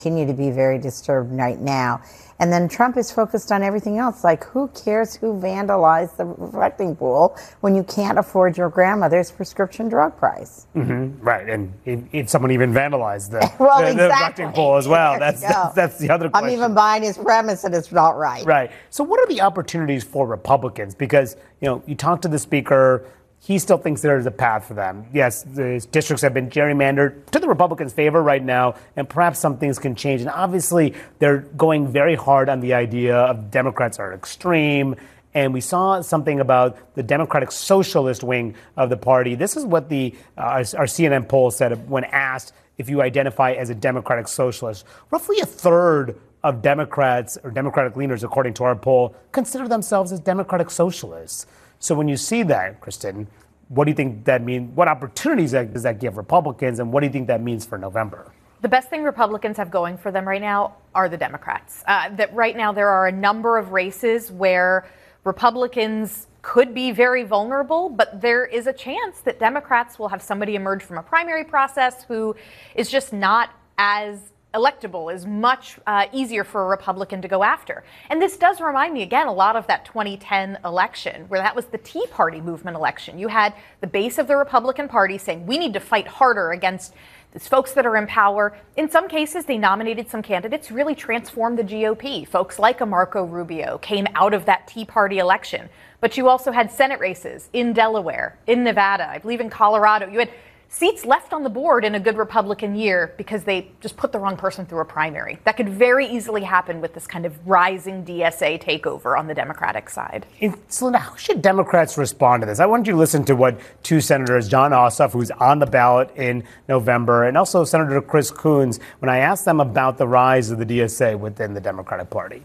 continue to be very disturbed right now. And then Trump is focused on everything else. Like, who cares who vandalized the reflecting pool when you can't afford your grandmother's prescription drug price? Mm-hmm. Right. And if someone even vandalized the reflecting pool as well, that's the other question. I'm even buying his premise that it's not right. Right. So what are the opportunities for Republicans? Because, you talk to the speaker. He still thinks there is a path for them. Yes, the districts have been gerrymandered to the Republicans' favor right now, and perhaps some things can change. And obviously, they're going very hard on the idea of Democrats are extreme. And we saw something about the Democratic Socialist wing of the party. This is what our CNN poll said when asked if you identify as a Democratic Socialist. Roughly a third of Democrats or Democratic leaners, according to our poll, consider themselves as Democratic Socialists. So when you see that, Kristen, what do you think that means? What opportunities does that give Republicans, and what do you think that means for November? The best thing Republicans have going for them right now are the Democrats. That right now there are a number of races where Republicans could be very vulnerable, but there is a chance that Democrats will have somebody emerge from a primary process who is just not as electable, is much easier for a Republican to go after. And this does remind me, again, a lot of that 2010 election, where that was the Tea Party movement election. You had the base of the Republican Party saying, we need to fight harder against these folks that are in power. In some cases, they nominated some candidates who really transformed the GOP. Folks like a Marco Rubio came out of that Tea Party election. But you also had Senate races in Delaware, in Nevada, I believe in Colorado. You had seats left on the board in a good Republican year because they just put the wrong person through a primary. That could very easily happen with this kind of rising DSA takeover on the Democratic side. Celina, how should Democrats respond to this? I want you to listen to what two senators, Jon Ossoff, who's on the ballot in November, and also Senator Chris Coons, when I asked them about the rise of the DSA within the Democratic Party.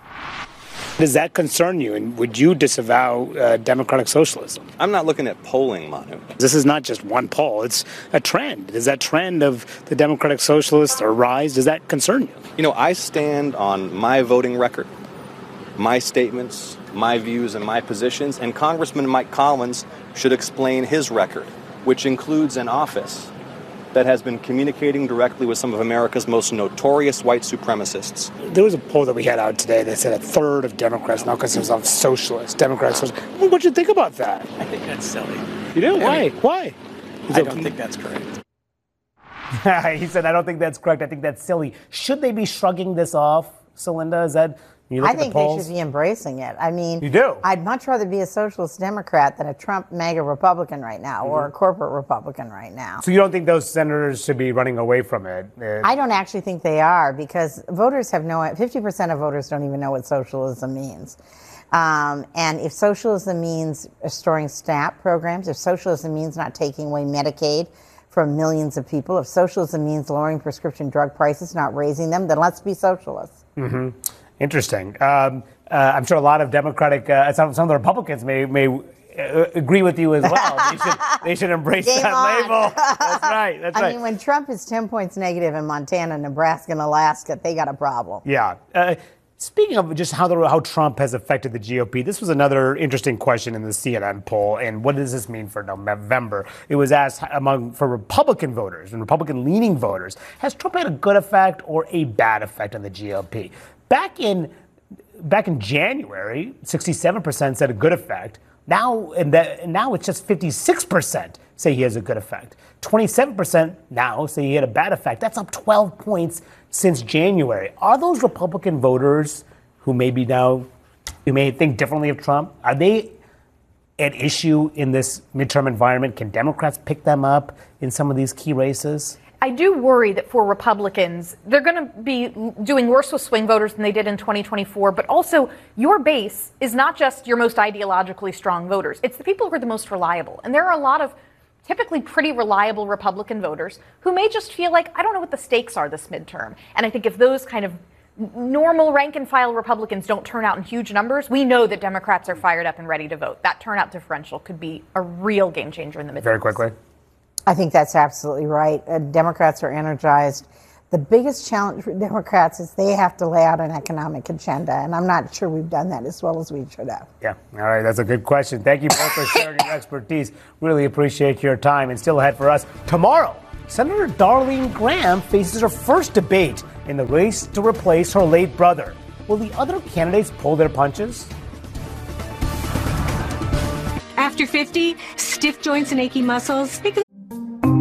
Does that concern you, and would you disavow democratic socialism? I'm not looking at polling, Manu. This is not just one poll. It's a trend. Does that trend of the democratic socialists or rise, does that concern you? You know, I stand on my voting record, my statements, my views, and my positions, and Congressman Mike Collins should explain his record, which includes an office that has been communicating directly with some of America's most notorious white supremacists. There was a poll that we had out today that said a third of Democrats now consider themselves socialists, Democrats. What do you think about that? I think that's silly. You do? Why? Why? I don't think that's correct. He said, I don't think that's correct. I think that's silly. Should they be shrugging this off, Celinda? Is that... I think they should be embracing it. I mean, you do. I'd much rather be a socialist Democrat than a Trump MAGA Republican right now, or a corporate Republican right now. So you don't think those senators should be running away from it? I don't actually think they are, because voters have 50% of voters don't even know what socialism means. And if socialism means restoring SNAP programs, if socialism means not taking away Medicaid from millions of people, if socialism means lowering prescription drug prices, not raising them, then let's be socialists. Mm-hmm. Interesting. I'm sure a lot of Democratic, some of the Republicans may agree with you as well. They should embrace that label. That's right. That's right. I mean, when Trump is 10 points negative in Montana, Nebraska, and Alaska, they got a problem. Yeah. Speaking of just how Trump has affected the GOP, this was another interesting question in the CNN poll. And what does this mean for November? It was asked for Republican voters and Republican-leaning voters, has Trump had a good effect or a bad effect on the GOP? Back in January, 67% said a good effect. Now it's just 56% say he has a good effect. 27% now say he had a bad effect. That's up 12 points since January. Are those Republican voters who may think differently of Trump, are they at issue in this midterm environment? Can Democrats pick them up in some of these key races? I do worry that for Republicans, they're going to be doing worse with swing voters than they did in 2024. But also, your base is not just your most ideologically strong voters. It's the people who are the most reliable. And there are a lot of typically pretty reliable Republican voters who may just feel like, I don't know what the stakes are this midterm. And I think if those kind of normal rank and file Republicans don't turn out in huge numbers, we know that Democrats are fired up and ready to vote. That turnout differential could be a real game changer in the midterms. Very quickly. I think that's absolutely right. Democrats are energized. The biggest challenge for Democrats is they have to lay out an economic agenda, and I'm not sure we've done that as well as we should have. Yeah. All right. That's a good question. Thank you both for sharing your expertise. Really appreciate your time. And still ahead for us tomorrow, Senator Darlene Graham faces her first debate in the race to replace her late brother. Will the other candidates pull their punches? After 50, stiff joints and achy muscles, they can